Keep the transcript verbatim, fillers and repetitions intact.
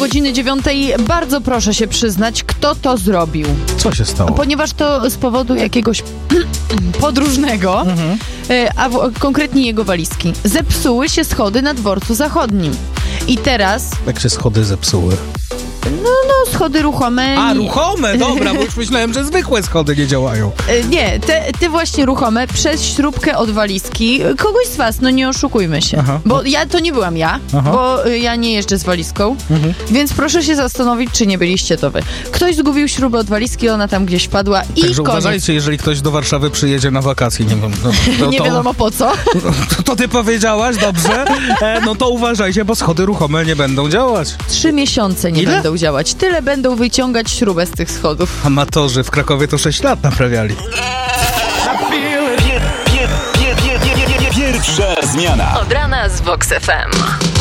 godziny dziewiątej bardzo proszę się przyznać, kto to zrobił. Co się stało? Ponieważ to z powodu jakiegoś podróżnego, mhm. a w, konkretnie jego walizki, zepsuły się schody na dworcu zachodnim. I teraz... Jak się schody zepsuły? No, no, schody ruchome. A, ruchome, dobra, bo już myślałem, że zwykłe schody nie działają. Nie, te, te właśnie ruchome, przez śrubkę od walizki, kogoś z was, no nie oszukujmy się. Aha. Bo ja, to nie byłam ja, Aha. bo ja nie jeżdżę z walizką, mhm. więc proszę się zastanowić, czy nie byliście to wy. Ktoś zgubił śrubę od walizki, ona tam gdzieś padła i Także koniec. Uważajcie, jeżeli ktoś do Warszawy przyjedzie na wakacje, nie wiem. No, to, nie to, wiadomo po co. To, to ty powiedziałaś, dobrze? E, no to uważajcie, bo schody ruchome nie będą działać. Trzy miesiące nie Ile? będą działać. Tyle będą wyciągać śrubę z tych schodów. Amatorzy w Krakowie to sześć lat naprawiali. Pierwsza zmiana. Od rana z Vox F M.